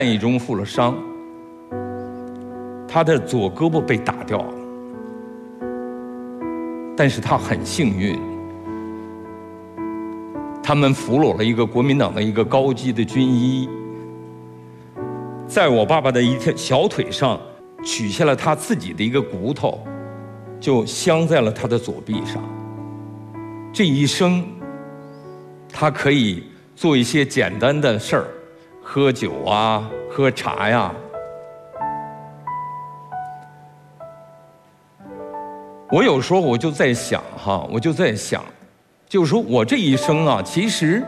战役中负了伤，他的左胳膊被打掉了，但是他很幸运，他们俘虏了一个国民党的一个高级的军医，在我爸爸的一条小腿上取下了他自己的一个骨头，就镶在了他的左臂上。这一生，他可以做一些简单的事儿，喝酒啊，喝茶呀。我有时候我就在想就是说我这一生啊，其实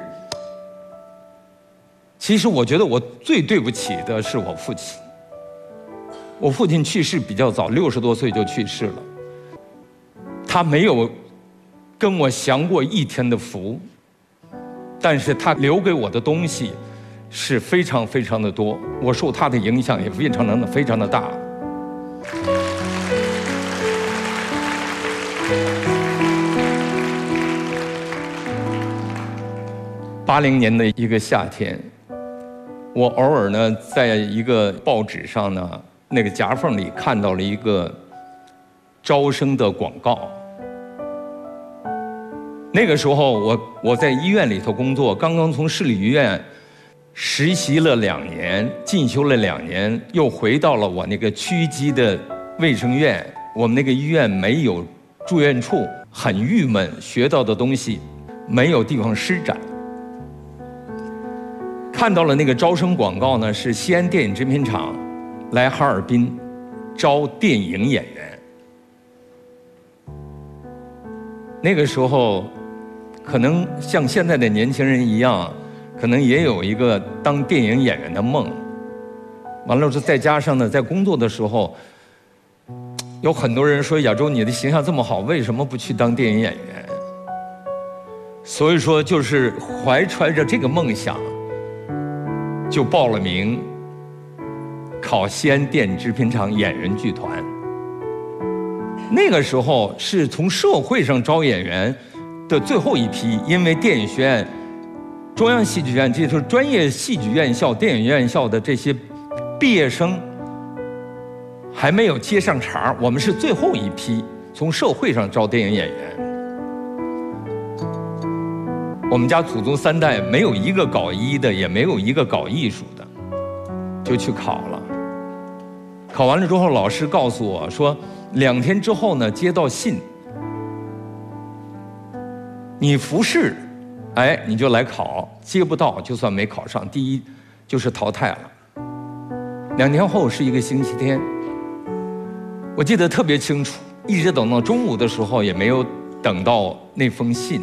我觉得我最对不起的是我父亲。我父亲去世比较早，60多岁就去世了。他没有跟我享过一天的福，但是他留给我的东西是非常非常的多，我受他的影响也非常的大。80年的一个夏天，我偶尔呢在一个报纸上呢那个夹缝里看到了一个招生的广告。那个时候我在医院里头工作，刚刚从市立医院实习了2年，进修了2年，又回到了我那个区级的卫生院。我们那个医院没有住院处，很郁闷，学到的东西没有地方施展。看到了那个招生广告呢，是西安电影制片厂来哈尔滨招电影演员。那个时候可能像现在的年轻人一样，可能也有一个当电影演员的梦。完了之后再加上呢，在工作的时候有很多人说，亚洲你的形象这么好，为什么不去当电影演员？所以说就是怀揣着这个梦想就报了名考西安电影制片厂演员剧团。那个时候是从社会上招演员的最后一批，因为电影学院、中央戏剧院，这就是专业戏剧院校、电影院校的这些毕业生还没有接上茬，我们是最后一批从社会上招电影演员。我们家祖宗3代没有一个搞医的，也没有一个搞艺术的，就去考了。考完了之后，老师告诉我说，2天之后呢，接到信，你复试，你就来考；接不到，就算没考上，第一就是淘汰了。2天后是一个星期天，我记得特别清楚，一直等到中午的时候也没有等到那封信。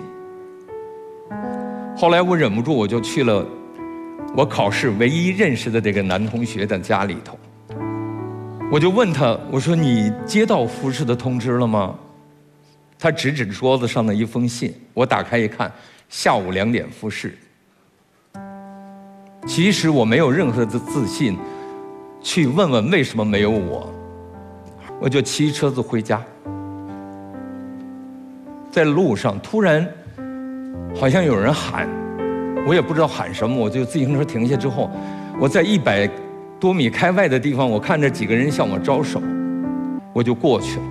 后来我忍不住，我就去了我考试唯一认识的这个男同学的家里头，我就问他，我说你接到复试的通知了吗？他指指桌子上的一封信，我打开一看，下午2点复试。其实我没有任何的自信去问问为什么没有我，我就骑车子回家。在路上突然好像有人喊，我也不知道喊什么，我就自行车停下之后，我在100多米开外的地方，我看着几个人向我招手，我就过去了。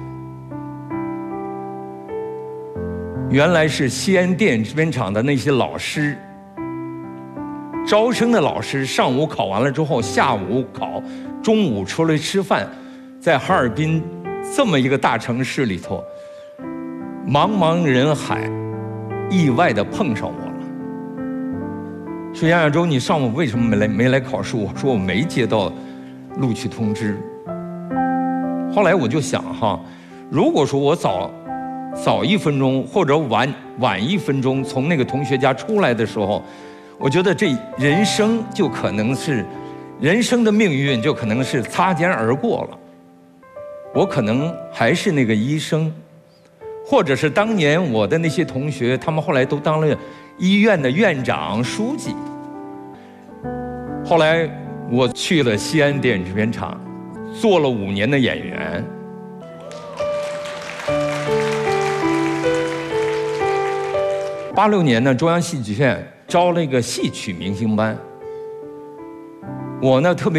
原来是西安电影制片厂的那些老师，招生的老师，上午考完了之后，下午考，中午出来吃饭，在哈尔滨这么一个大城市里头，茫茫人海，意外的碰上我了。说杨亚洲，你上午为什么没来考试？我说我没接到录取通知。后来我就想如果说我早1分钟或者晚1分钟从那个同学家出来的时候，我觉得这人生就可能是人生的命运就可能是擦肩而过了。我可能还是那个医生，或者是当年我的那些同学，他们后来都当了医院的院长、书记。后来我去了西安电影制片厂，做了5年的演员。86年呢，中央戏剧学院招了一个戏曲明星班。 我呢特别